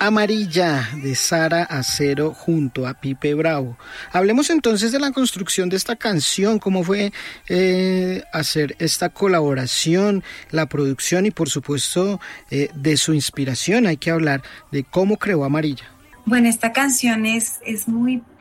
Amarilla de Sara Acero junto a Pipe Bravo. Hablemos entonces de la construcción de esta canción, cómo fue hacer esta colaboración, la producción y por supuesto de su inspiración. Hay que hablar de cómo creó Amarilla. Bueno, esta canción es muy